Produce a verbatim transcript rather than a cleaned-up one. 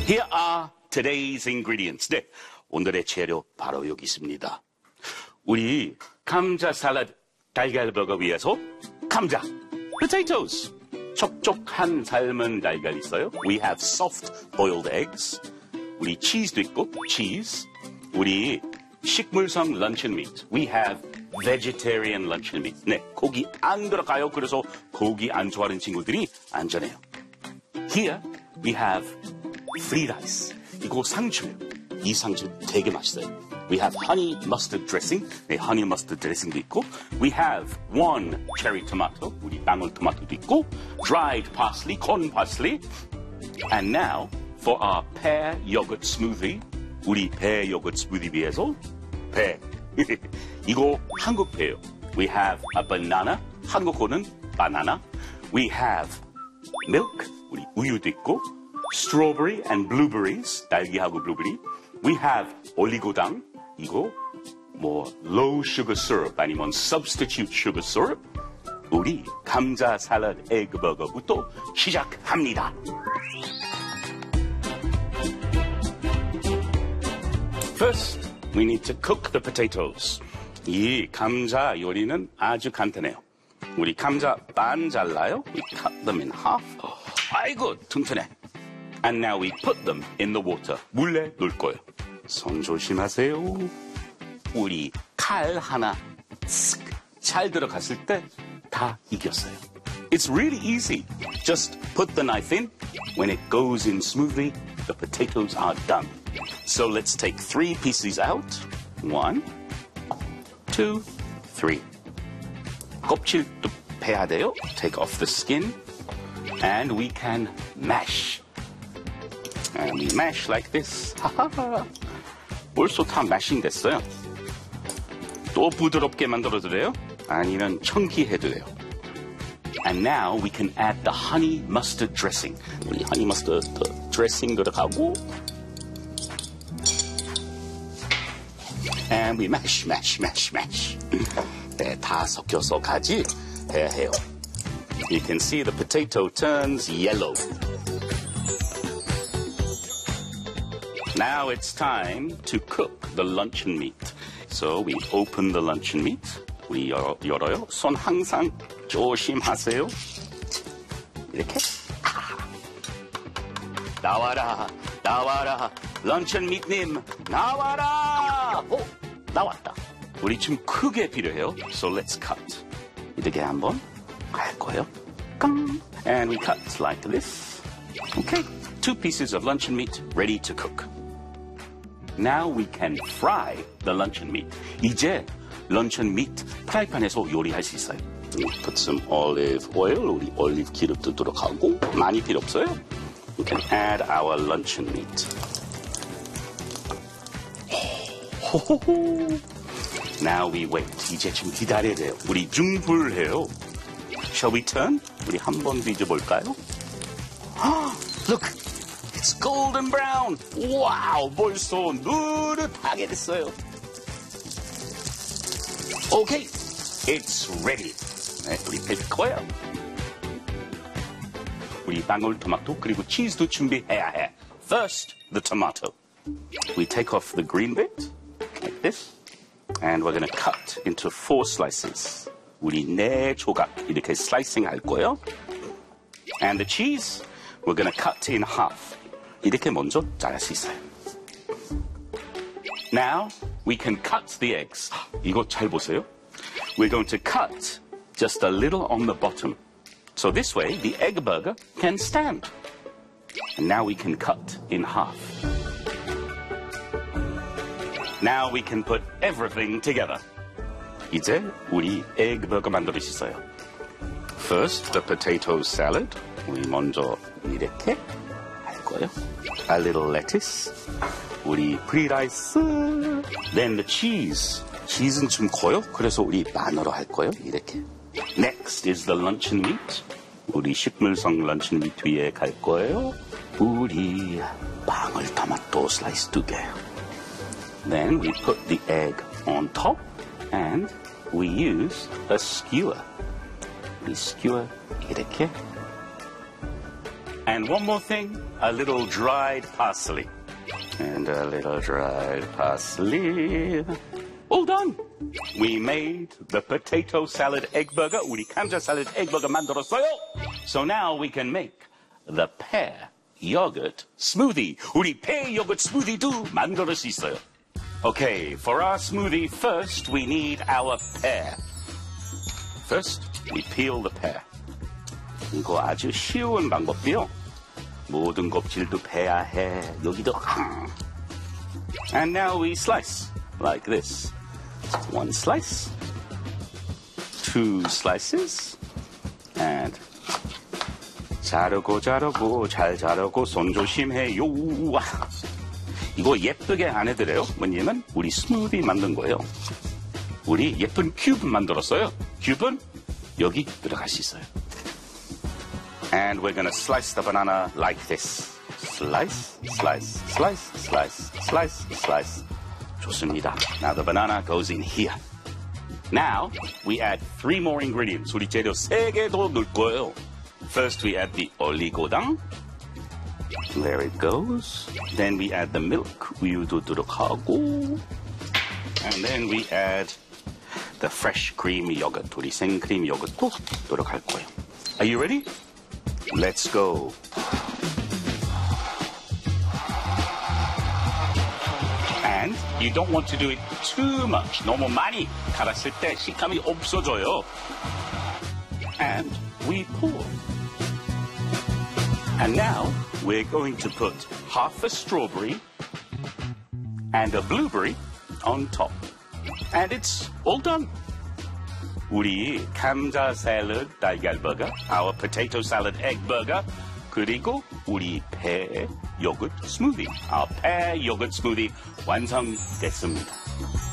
Here are today's ingredients. 네, 오늘의 재료 바로 여기 있습니다. 우리 감자 샐러드 달걀버거 위해서 감자, potatoes, 촉촉한 삶은 달걀 있어요. We have soft boiled eggs. 우리 치즈도 있고, cheese. 우리 식물성 luncheon meat. We have vegetarian luncheon meat. 네, 고기 안 들어가요. 그래서 고기 안 좋아하는 친구들이 안전해요. Here we have free rice. 이거 상추예요. 이 상추 되게 맛있어요. We have honey mustard dressing. 네, honey mustard dressing도 있고. We have one cherry tomato. 우리 방울 토마토도 있고. Dried parsley, corn parsley. And now for our pear yogurt smoothie. 우리 pear yogurt smoothie 위해서 배. 이거 한국 배예요. We have a banana. 한국어는 바나나. We have milk. 우리 우유도 있고. Strawberry and blueberries. 딸기하고 블루베리. We have 올리고당. 이거 뭐 low sugar syrup 아니면 substitute sugar syrup. 우리 감자 샐러드 에그 버거부터 시작합니다. First, we need to cook the potatoes. 이 감자 요리는 아주 간단해요. 우리 감자 반 잘라요. We cut them in half. 아이고 튼튼해. And now we put them in the water. 물에 넣을 거예요. 손 조심하세요. 우리 칼 하나 쓱 잘 들어갔을 때 다 익었어요. It's really easy. Just put the knife in. When it goes in smoothly, the potatoes are done. So let's take three pieces out. One, two, three. 껍질도 빼야 돼요. Take off the skin. And we can mash. And we mash like this. 벌써 다 mashing 됐어요. 또 부드럽게 만들어드려요? 아니면 청기해드려요. And now we can add the honey mustard dressing. 우리 honey mustard dressing 들어가고. And we mash, mash, mash, mash. 네, 다 섞여서 가지 해야 해요. You can see the potato turns yellow. Now it's time to cook the luncheon meat. So we open the luncheon meat. 우리 열어, 열어요. 손 항상 조심하세요. 이렇게. 아. 나와라, 나와라. luncheon meat님, 나와라. 오, 나왔다. 우리 좀 크게 필요해요. So let's cut. 이렇게 한번 할 거예요. 깡. And we cut like this. Okay. Two pieces of luncheon meat ready to cook. Now we can fry the luncheon meat. 이제 luncheon meat 프라이팬에서 요리할 수 있어요. Put some olive oil. 우리 올리브 기름도 들어가고 많이 필요 없어요. We can add our luncheon meat. 호호호. Now we wait. 이제 좀 기다려야 돼요. 우리 중불해요. Shall we turn? 우리 한번 뒤져볼까요? Look! It's golden brown. 와우, 벌써 누릇하게 됐어요. Okay, it's ready. 네, 우리 될 거예요. 우리 방울토마토 그리고 치즈도 준비해야 해. First, the tomato. We take off the green bit, like this. And we're going to cut into four slices. 우리 네 조각 이렇게 slicing 할 거예요. And the cheese, we're going to cut in half. 이렇게 먼저 자를 수 있어요. Now we can cut the eggs. 이거 잘 보세요. We're going to cut just a little on the bottom. So this way the egg burger can stand. And now we can cut in half. Now we can put everything together. 이제 우리 egg burger 만들 수 있어요. First, the potato salad. 우리 먼저 이렇게 할 거예요. A little lettuce. 우리 프리라이스. Then the cheese. 치즈는 좀 커요. 그래서 우리 반으로 할 거예요. 이렇게. Next is the luncheon meat. 우리 식물성 luncheon meat 위에 갈 거예요. 우리 방울토마토 슬라이스 두 개. Then we put the egg on top and we use a skewer. 이 skewer 이렇게 And one more thing, a little dried parsley. And a little dried parsley. All done. We made the potato salad egg burger. 우리 감자 샐러드 egg burger 만들었어요. So now we can make the pear yogurt smoothie. 우리 pear yogurt smoothie도 만들 수 있어요. Okay, for our smoothie, first we need our pear. First, we peel the pear. 이거 아주 쉬운 방법이요. 모든 껍질도 빼야 해. 여기도. And now we slice like this. One slice, two slices, and 자르고 자르고 잘 자르고 손 조심해요. 이거 예쁘게 안 해드려요. 뭐냐면 우리 스무디 만든 거예요. 우리 예쁜 큐브 만들었어요. 큐브는 여기 들어갈 수 있어요. And we're gonna slice the banana like this. Slice, slice, slice, slice, slice, slice. 좋습니다. Now the banana goes in here. Now we add three more ingredients. 우리 재료 세 개 더 넣을 거예요. First we add the 올리고당. There it goes. Then we add the milk. 우유도 들어가고. And then we add the fresh cream yogurt. 우리 생크림 요거트도 들어갈 거예요. Are you ready? Let's go. And you don't want to do it too much. 너무 많이 갈았을 때 식감이 없어져요. And we pour. And now we're going to put half a strawberry and a blueberry on top. And it's all done. 우리 감자 샐러드 달걀 버거, our potato salad egg burger, 그리고 우리 pear yogurt smoothie, our pear yogurt smoothie 완성됐습니다.